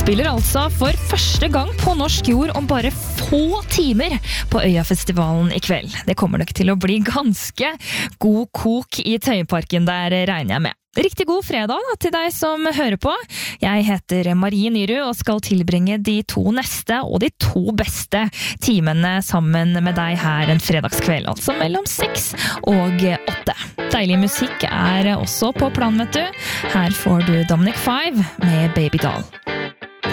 spiller altså for første gang på norsk jord om bare få timer på Øyafestivalen i kveld. Det kommer nok til å bli ganske god kok i Tøyenparken der, regner jeg med. Riktig god fredag da, til deg som hører på. Jeg heter Marie Nyrud og skal tilbringe de 2 neste og de 2 beste timene sammen med deg her en fredagskveld, altså mellom 6 og 8. Deilig musikk er også på plan, vet du. Her får du Dominic Five med Baby Doll.